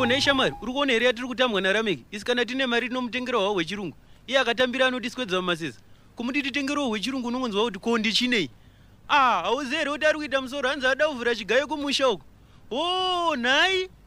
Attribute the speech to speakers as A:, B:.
A: nhai shamwari, uri kuona here yatiri kutambwa naRameki? Isi kana tine mari tinomutengera hwawo hwechirungu. Iye akatambira anotiswedza mumasesa. Kumuti titengerawo hwechirungu unongonzwa kuti ko ndichinei. Hauzi here kuti ari kuita musoro, hanzi ada kuvhura chigayo kumusha uko. Oh, nhai!